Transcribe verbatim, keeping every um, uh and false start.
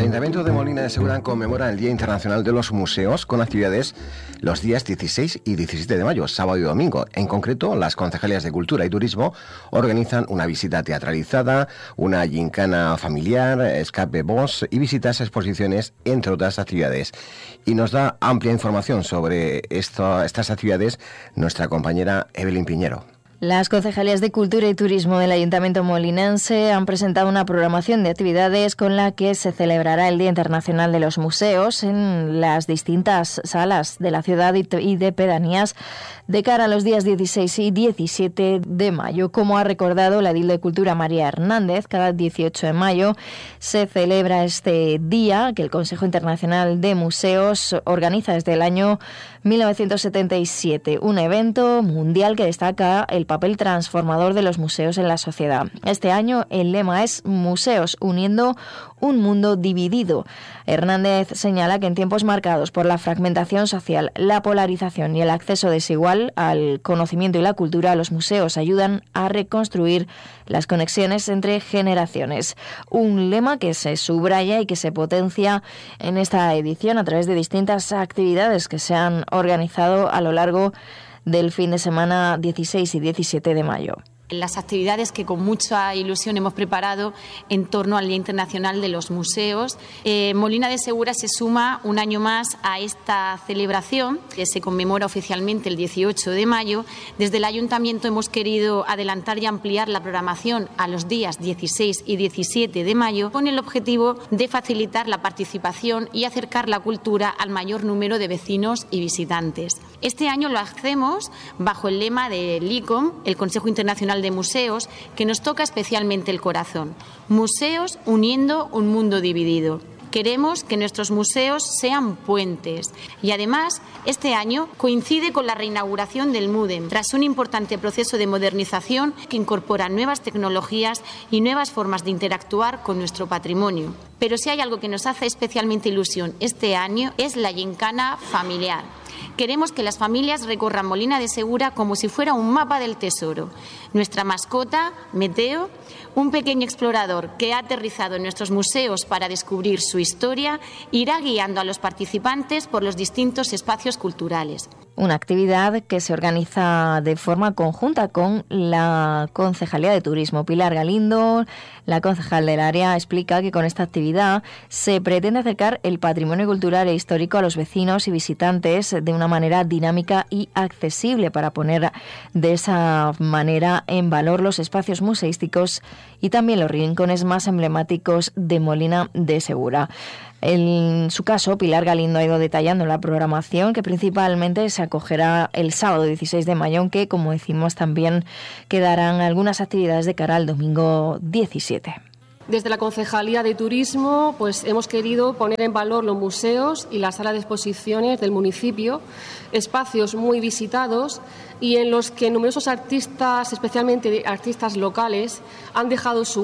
Ayuntamiento de Molina de Segura conmemora el Día Internacional de los Museos con actividades los días dieciséis y diecisiete de mayo, sábado y domingo. En concreto, las concejalías de Cultura y Turismo organizan una visita teatralizada, una gincana familiar, escape bus y visitas a exposiciones, entre otras actividades. Y nos da amplia información sobre esto, estas actividades nuestra compañera Evelyn Piñero. Las concejalías de Cultura y Turismo del Ayuntamiento molinense han presentado una programación de actividades con la que se celebrará el Día Internacional de los Museos en las distintas salas de la ciudad y de pedanías de cara a los días dieciséis y diecisiete de mayo. Como ha recordado la edil de Cultura María Hernández, cada dieciocho de mayo se celebra este día que el Consejo Internacional de Museos organiza desde el año mil novecientos setenta y siete, un evento mundial que destaca el papel transformador de los museos en la sociedad. Este año el lema es Museos uniendo un mundo dividido. Hernández señala que en tiempos marcados por la fragmentación social, la polarización y el acceso desigual al conocimiento y la cultura, los museos ayudan a reconstruir las conexiones entre generaciones. Un lema que se subraya y que se potencia en esta edición a través de distintas actividades que se han organizado a lo largo del fin de semana dieciséis y diecisiete de mayo. Las actividades que con mucha ilusión hemos preparado en torno al Día Internacional de los Museos. Eh, Molina de Segura se suma un año más a esta celebración que se conmemora oficialmente el dieciocho de mayo. Desde el Ayuntamiento hemos querido adelantar y ampliar la programación a los días dieciséis y diecisiete de mayo con el objetivo de facilitar la participación y acercar la cultura al mayor número de vecinos y visitantes. Este año lo hacemos bajo el lema del I C O M, el Consejo Internacional de Museos, que nos toca especialmente el corazón. Museos uniendo un mundo dividido. Queremos que nuestros museos sean puentes y además este año coincide con la reinauguración del MUDEM tras un importante proceso de modernización que incorpora nuevas tecnologías y nuevas formas de interactuar con nuestro patrimonio. Pero si hay algo que nos hace especialmente ilusión este año es la gincana familiar. Queremos que las familias recorran Molina de Segura como si fuera un mapa del tesoro. Nuestra mascota, Meteo, un pequeño explorador que ha aterrizado en nuestros museos para descubrir su historia, irá guiando a los participantes por los distintos espacios culturales. Una actividad que se organiza de forma conjunta con la Concejalía de Turismo. Pilar Galindo, la concejal del área, explica que con esta actividad se pretende acercar el patrimonio cultural e histórico a los vecinos y visitantes de una manera dinámica y accesible para poner de esa manera en valor los espacios museísticos y también los rincones más emblemáticos de Molina de Segura. En su caso, Pilar Galindo ha ido detallando la programación que principalmente se acogerá el sábado dieciséis de mayo, aunque, como decimos, también quedarán algunas actividades de cara al domingo diecisiete. Desde la Concejalía de Turismo pues, hemos querido poner en valor los museos y la sala de exposiciones del municipio, espacios muy visitados y en los que numerosos artistas, especialmente artistas locales, han dejado su